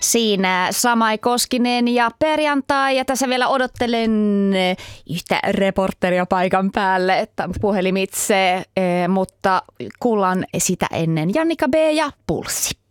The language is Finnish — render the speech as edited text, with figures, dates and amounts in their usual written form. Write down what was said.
Siinä Samai Koskinen ja perjantai. Ja tässä vielä odottelen yhtä reporteria paikan päälle, että puhelimitse, mutta kuullaan sitä ennen Jannika B. ja Pulssi.